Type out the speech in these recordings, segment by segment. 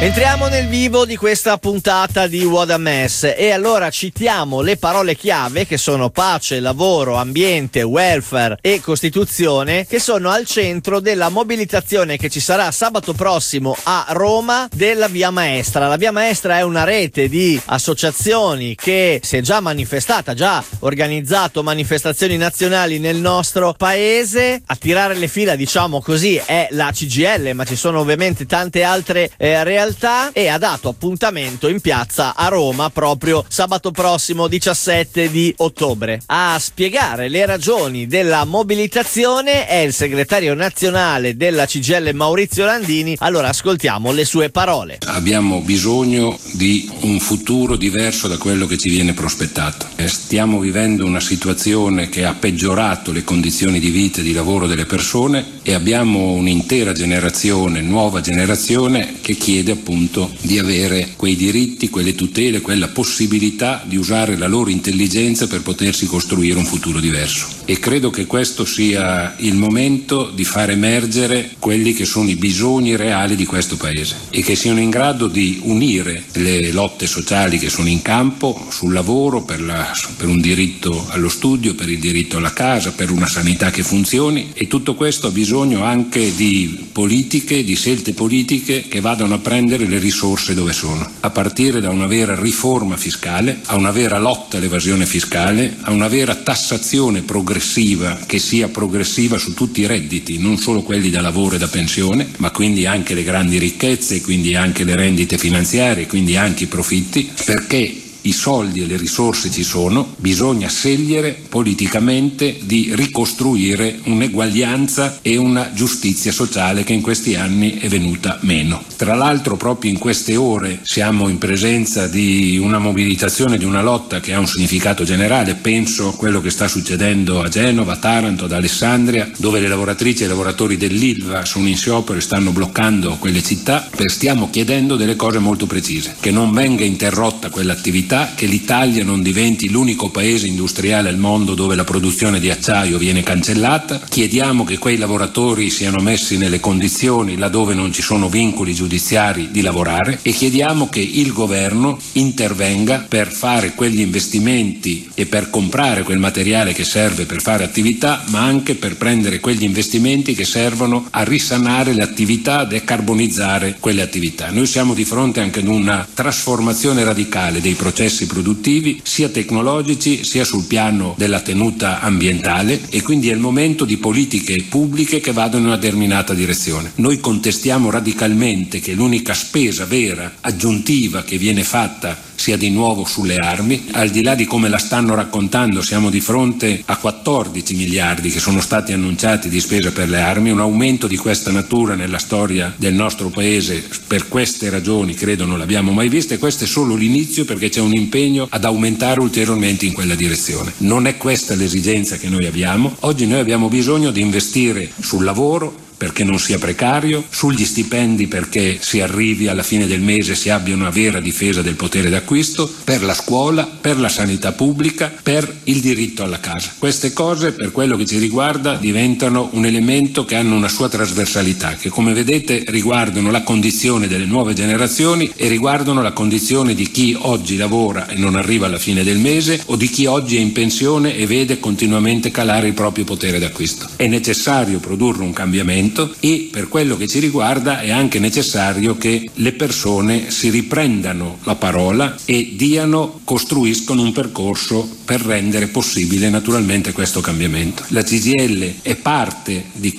Entriamo nel vivo di questa puntata di What a Mess e allora citiamo le parole chiave che sono pace, lavoro, ambiente, welfare e Costituzione, che sono al centro della mobilitazione che ci sarà sabato prossimo a Roma della Via Maestra. La Via Maestra è una rete di associazioni che si è già manifestata, già organizzato manifestazioni nazionali nel nostro paese. A tirare le fila, diciamo così, è la CGIL, ma ci sono ovviamente tante altre realtà, e ha dato appuntamento in piazza a Roma proprio sabato prossimo 17 di ottobre. A spiegare le ragioni della mobilitazione è il segretario nazionale della CGIL Maurizio Landini. Allora ascoltiamo le sue parole. Abbiamo bisogno di un futuro diverso da quello che ci viene prospettato. Stiamo vivendo una situazione che ha peggiorato le condizioni di vita e di lavoro delle persone e abbiamo un'intera generazione, nuova generazione, che chiede appunto di avere quei diritti, quelle tutele, quella possibilità di usare la loro intelligenza per potersi costruire un futuro diverso. E credo che questo sia il momento di far emergere quelli che sono i bisogni reali di questo Paese e che siano in grado di unire le lotte sociali che sono in campo sul lavoro, per un diritto allo studio, per il diritto alla casa, per una sanità che funzioni, e tutto questo ha bisogno anche di politiche, di scelte politiche che vadano a prendere le risorse dove sono, a partire da una vera riforma fiscale, a una vera lotta all'evasione fiscale, a una vera tassazione progressiva che sia progressiva su tutti i redditi, non solo quelli da lavoro e da pensione, ma quindi anche le grandi ricchezze, quindi anche le rendite finanziarie, quindi anche i profitti, perché i soldi e le risorse ci sono, bisogna scegliere politicamente di ricostruire un'eguaglianza e una giustizia sociale che in questi anni è venuta meno. Tra l'altro proprio in queste ore siamo in presenza di una mobilitazione, di una lotta che ha un significato generale. Penso a quello che sta succedendo a Genova, a Taranto, ad Alessandria, dove le lavoratrici e i lavoratori dell'Ilva sono in sciopero e stanno bloccando quelle città. Stiamo chiedendo delle cose molto precise: che non venga interrotta quell'attività, che l'Italia non diventi l'unico paese industriale al mondo dove la produzione di acciaio viene cancellata. Chiediamo che quei lavoratori siano messi nelle condizioni, laddove non ci sono vincoli giudiziari, di lavorare, e chiediamo che il governo intervenga per fare quegli investimenti e per comprare quel materiale che serve per fare attività, ma anche per prendere quegli investimenti che servono a risanare le attività, a decarbonizzare quelle attività. Noi siamo di fronte anche ad una trasformazione radicale dei processi produttivi, sia tecnologici sia sul piano della tenuta ambientale, e quindi è il momento di politiche pubbliche che vadano in una determinata direzione. Noi contestiamo radicalmente che l'unica spesa vera aggiuntiva che viene fatta sia di nuovo sulle armi. Al di là di come la stanno raccontando, siamo di fronte a 14 miliardi che sono stati annunciati di spesa per le armi. Un aumento di questa natura nella storia del nostro paese, per queste ragioni, credo non l'abbiamo mai vista, e questo è solo l'inizio, perché c'è un impegno ad aumentare ulteriormente in quella direzione. Non è questa l'esigenza che noi abbiamo. Oggi noi abbiamo bisogno di investire sul lavoro, perché non sia precario, sugli stipendi perché si arrivi alla fine del mese, si abbia una vera difesa del potere d'acquisto, per la scuola, per la sanità pubblica, per il diritto alla casa. Queste cose, per quello che ci riguarda, diventano un elemento che hanno una sua trasversalità, che come vedete riguardano la condizione delle nuove generazioni e riguardano la condizione di chi oggi lavora e non arriva alla fine del mese, o di chi oggi è in pensione e vede continuamente calare il proprio potere d'acquisto. È necessario produrre un cambiamento, e per quello che ci riguarda è anche necessario che le persone si riprendano la parola e costruiscono un percorso per rendere possibile naturalmente questo cambiamento. La CGIL è parte di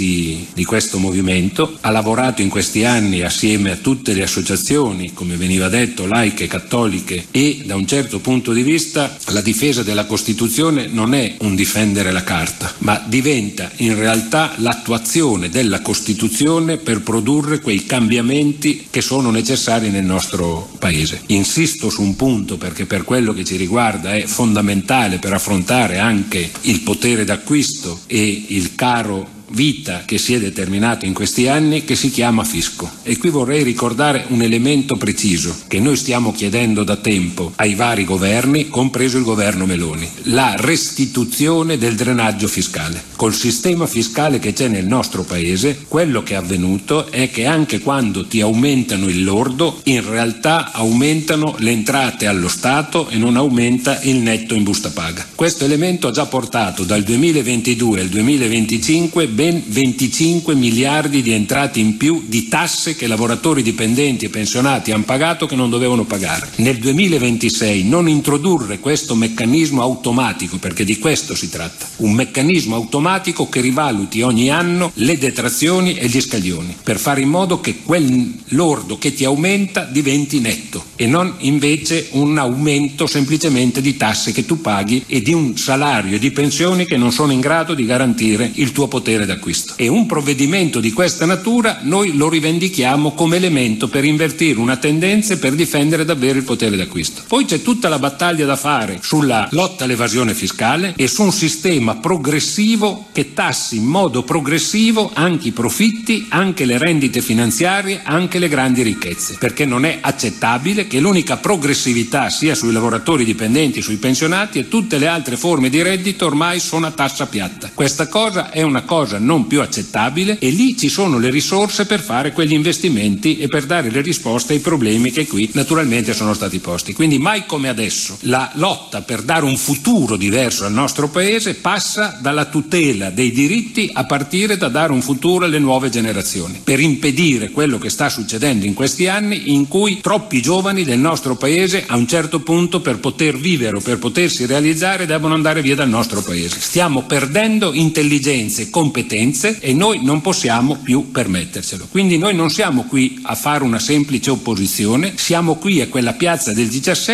questo movimento, ha lavorato in questi anni assieme a tutte le associazioni, come veniva detto, laiche, cattoliche, e da un certo punto di vista la difesa della Costituzione non è un difendere la carta, ma diventa in realtà l'attuazione della Costituzione per produrre quei cambiamenti che sono necessari nel nostro Paese. Insisto su un punto, perché per quello che ci riguarda è fondamentale per affrontare anche il potere d'acquisto e il caro vita che si è determinato in questi anni che si chiama fisco. E qui vorrei ricordare un elemento preciso che noi stiamo chiedendo da tempo ai vari governi, compreso il governo Meloni: la restituzione del drenaggio fiscale. Col sistema fiscale che c'è nel nostro paese, quello che è avvenuto è che anche quando ti aumentano il lordo, in realtà aumentano le entrate allo Stato e non aumenta il netto in busta paga. Questo elemento ha già portato dal 2022 al 2025 ben 25 miliardi di entrate in più di tasse che lavoratori dipendenti e pensionati hanno pagato che non dovevano pagare. Nel 2026 non introdurre questo meccanismo automatico, perché di questo si tratta, un meccanismo automatico che rivaluti ogni anno le detrazioni e gli scaglioni, per fare in modo che quel lordo che ti aumenta diventi netto e non invece un aumento semplicemente di tasse che tu paghi e di un salario e di pensioni che non sono in grado di garantire il tuo potere d'acquisto. E un provvedimento di questa natura noi lo rivendichiamo come elemento per invertire una tendenza e per difendere davvero il potere d'acquisto. Poi c'è tutta la battaglia da fare sulla lotta all'evasione fiscale e su un sistema progressivo che tassi in modo progressivo anche i profitti, anche le rendite finanziarie, anche le grandi ricchezze, perché non è accettabile che l'unica progressività sia sui lavoratori dipendenti, sui pensionati, e tutte le altre forme di reddito ormai sono a tassa piatta. Questa cosa è una cosa non più accettabile e lì ci sono le risorse per fare quegli investimenti e per dare le risposte ai problemi che qui naturalmente sono stati posti. Quindi mai come adesso la lotta per dare un futuro diverso al nostro paese passa dalla tutela dei diritti a partire da dare un futuro alle nuove generazioni, per impedire quello che sta succedendo in questi anni in cui troppi giovani del nostro paese a un certo punto per poter vivere o per potersi realizzare devono andare via dal nostro paese. Stiamo perdendo intelligenze e competenze e noi non possiamo più permettercelo. Quindi noi non siamo qui a fare una semplice opposizione, siamo qui a quella piazza del 17